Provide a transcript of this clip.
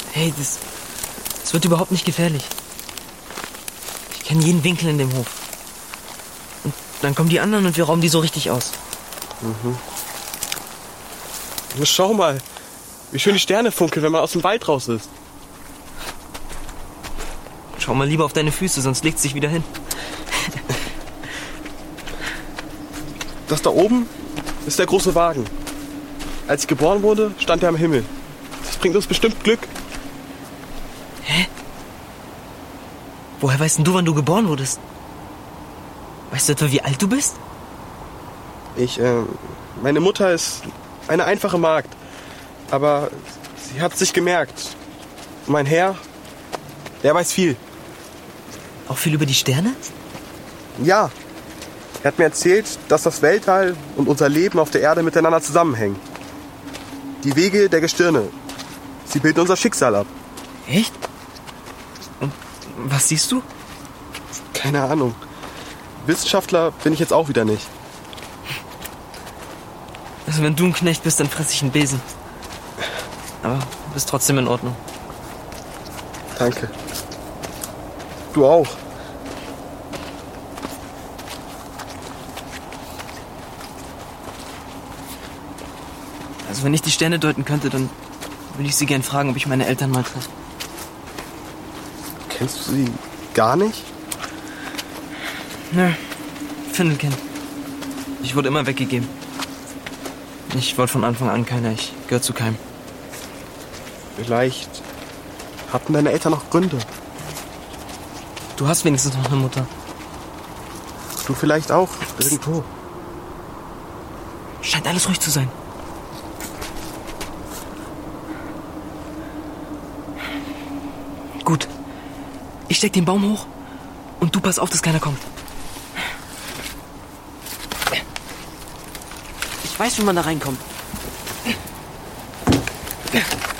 Hey, das wird überhaupt nicht gefährlich. Ich kenne jeden Winkel in dem Hof. Und dann kommen die anderen und wir rauben die so richtig aus. Schau mal, wie schön die Sterne funkeln, wenn man aus dem Wald raus ist. Schau mal lieber auf deine Füße, sonst legt es sich wieder hin. Das da oben ist der große Wagen. Als ich geboren wurde, stand er am Himmel. Das bringt uns bestimmt Glück. Hä? Woher weißt denn du, wann du geboren wurdest? Weißt du etwa, wie alt du bist? Meine Mutter ist eine einfache Magd. Aber sie hat sich gemerkt. Mein Herr, der weiß viel. Auch viel über die Sterne? Ja. Er hat mir erzählt, dass das Weltall und unser Leben auf der Erde miteinander zusammenhängen. Die Wege der Gestirne. Sie bilden unser Schicksal ab. Echt? Und was siehst du? Keine Ahnung. Wissenschaftler bin ich jetzt auch wieder nicht. Also wenn du ein Knecht bist, dann fress ich einen Besen. Aber du bist trotzdem in Ordnung. Danke. Du auch. Also wenn ich die Sterne deuten könnte, dann würde ich sie gern fragen, ob ich meine Eltern mal treffe. Kennst du sie gar nicht? Nö, Findelkind. Ich wurde immer weggegeben. Ich wollte von Anfang an keiner. Ich gehöre zu keinem. Vielleicht hatten deine Eltern noch Gründe. Du hast wenigstens noch eine Mutter. Du vielleicht auch, irgendwo. Scheint alles ruhig zu sein. Gut. Ich steck den Baum hoch und du pass auf, dass keiner kommt. Ich weiß, wie man da reinkommt.